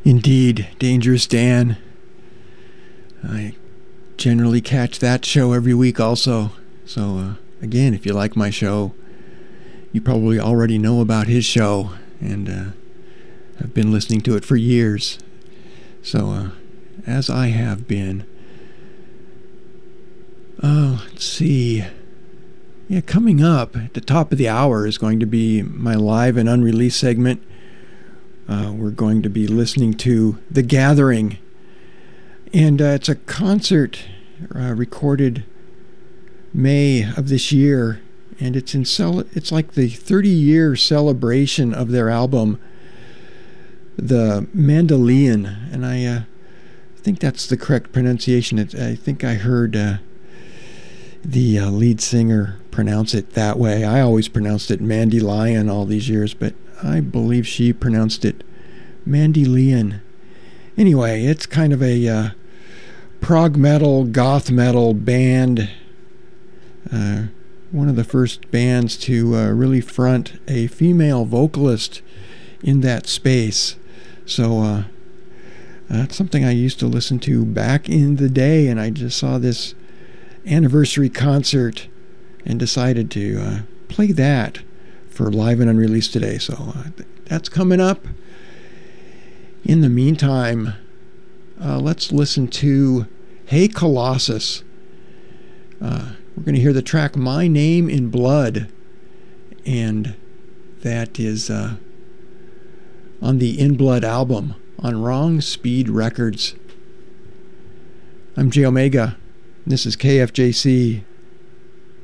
Indeed, Dangerous Dan. I generally catch that show every week also. So, again, if you like my show, you probably already know about his show, and I've been listening to it for years. So, as I have been. Let's see. Yeah, coming up at the top of the hour is going to be my live and unreleased segment. We're going to be listening to The Gathering. And it's a concert recorded May of this year. And it's like the 30-year celebration of their album, The Mandalian. And I think that's the correct pronunciation. I think I heard the lead singer pronounce it that way. I always pronounced it Mandy Lion all these years, but I believe she pronounced it Mandalian. Anyway, it's kind of a prog metal, goth metal band. One of the first bands to really front a female vocalist in that space. So that's something I used to listen to back in the day, and I just saw this anniversary concert and decided to play that for live and unreleased today. So that's coming up. In the meantime, let's listen to Hey Colossus. We're going to hear the track My Name in Blood, and that is on the In Blood album on Wrong Speed Records. I'm J Omega. This is KFJC